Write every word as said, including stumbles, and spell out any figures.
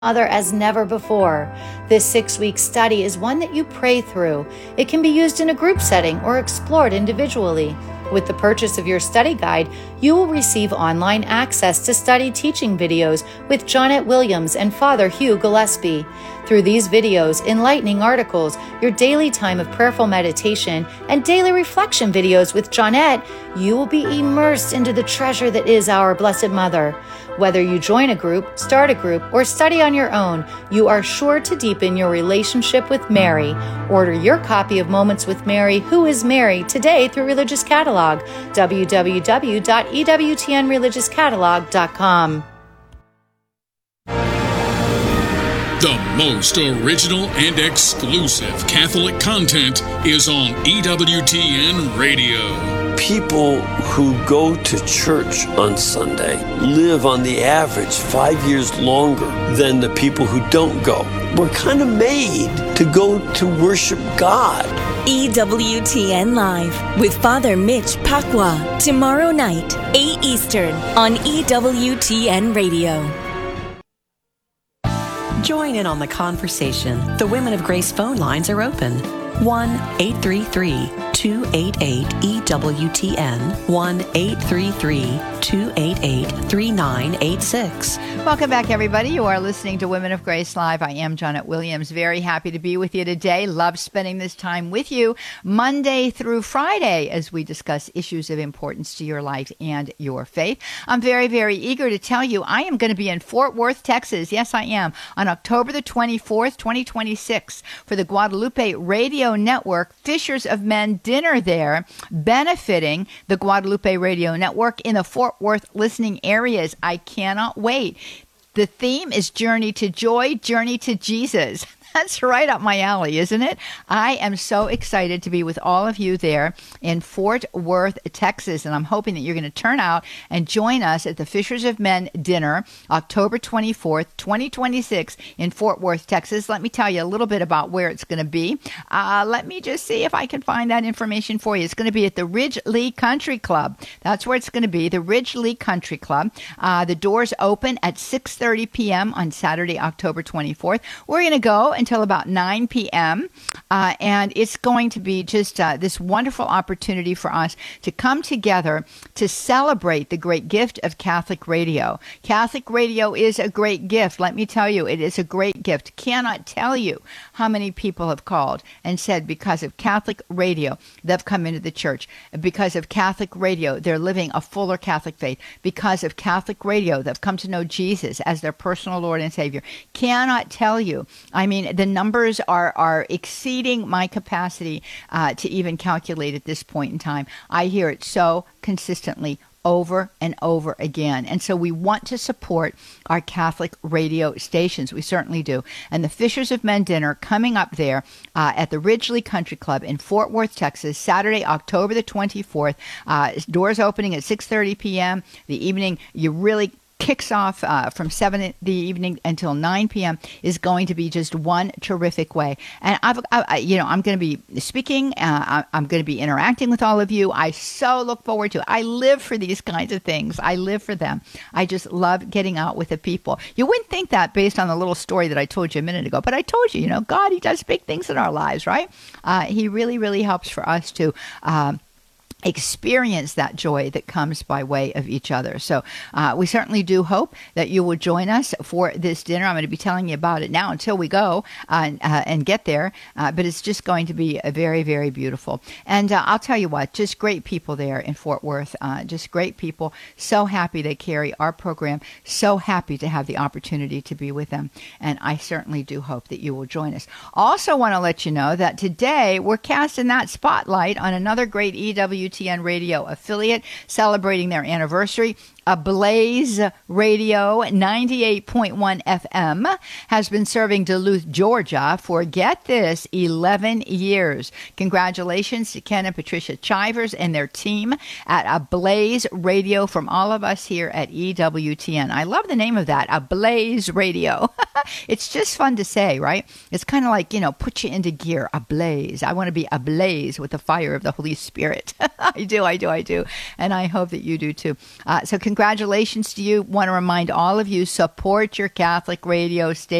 Mother as never before. This six-week study is one that you pray through. It can be used in a group setting or explored individually. With the purchase of your study guide, you will receive online access to study teaching videos with Jonette Williams and Father Hugh Gillespie. Through these videos, enlightening articles, your daily time of prayerful meditation, and daily reflection videos with Jonette, you will be immersed into the treasure that is our Blessed Mother. Whether you join a group, start a group, or study on your own, you are sure to deepen your relationship with Mary. Order your copy of Moments with Mary, Who is Mary, today through Religious Catalog, w w w dot e w t n religious catalog dot com. The most original and exclusive Catholic content is on E W T N Radio. People who go to church on Sunday live on the average five years longer than the people who don't go. We're kind of made to go to worship God. E W T N Live with Father Mitch Pacwa, tomorrow night, eight Eastern on E W T N Radio. Join in on the conversation. The Women of Grace phone lines are open. one eight three three, two eight eight, E W T N, one eight three three, two eight eight, three nine eight six. Welcome back, everybody. You are listening to Women of Grace Live. I am Jonette Williams. Very happy to be with you today. Love spending this time with you Monday through Friday as we discuss issues of importance to your life and your faith. I'm very, very eager to tell you I am going to be in Fort Worth, Texas. Yes, I am. On October the twenty-fourth, twenty twenty-six for the Guadalupe Radio Network Fishers of Men dinner there, benefiting the Guadalupe Radio Network in the Fort Worth listening areas. I cannot wait. The theme is Journey to Joy, Journey to Jesus. That's right up my alley, isn't it? I am so excited to be with all of you there in Fort Worth, Texas, and I'm hoping that you're going to turn out and join us at the Fishers of Men dinner, October twenty-fourth, twenty twenty-six in Fort Worth, Texas. Let me tell you a little bit about where it's going to be. Uh, let me just see if I can find that information for you. It's going to be at the Ridgely Country Club. That's where it's going to be, the Ridgely Country Club. Uh, the doors open at six thirty p.m. on Saturday, October twenty-fourth. We're going to go until about nine p.m. Uh, and it's going to be just uh, this wonderful opportunity for us to come together to celebrate the great gift of Catholic radio. Catholic radio is a great gift. Let me tell you, it is a great gift. Cannot tell you how many people have called and said because of Catholic radio, they've come into the church. Because of Catholic radio, they're living a fuller Catholic faith. Because of Catholic radio, they've come to know Jesus as their personal Lord and Savior. Cannot tell you. I mean, the numbers are, are exceeding my capacity uh, to even calculate at this point in time. I hear it so consistently over and over again. And so we want to support our Catholic radio stations. We certainly do. And the Fishers of Men dinner coming up there uh, at the Ridgely Country Club in Fort Worth, Texas, Saturday, October the twenty-fourth. Uh, doors opening at six thirty p.m. The evening, you really kicks off uh, from seven in the evening until nine p.m. is going to be just one terrific way. And I've, I, you know, I'm going to be speaking. Uh, I'm going to be interacting with all of you. I so look forward to it. I live for these kinds of things. I live for them. I just love getting out with the people. You wouldn't think that based on the little story that I told you a minute ago, but I told you, you know, God, he does big things in our lives, right? Uh, he really, really helps for us to um, experience that joy that comes by way of each other. So uh, we certainly do hope that you will join us for this dinner. I'm going to be telling you about it now until we go uh, uh, and get there, uh, but it's just going to be a very, very beautiful. And uh, I'll tell you what, just great people there in Fort Worth, uh, just great people. So happy they carry our program, so happy to have the opportunity to be with them. And I certainly do hope that you will join us. Also want to let you know that today we're casting that spotlight on another great E W T N radio affiliate celebrating their anniversary. Ablaze Radio ninety-eight point one F M has been serving Duluth, Georgia for, get this, eleven years. Congratulations to Ken and Patricia Chivers and their team at Ablaze Radio from all of us here at E W T N. I love the name of that, Ablaze Radio. It's just fun to say, right? It's kind of like, you know, put you into gear, ablaze. I want to be ablaze with the fire of the Holy Spirit. I do, I do, I do. And I hope that you do too. Uh, so congratulations. congratulations to you. Want to remind all of you, support your Catholic radio station.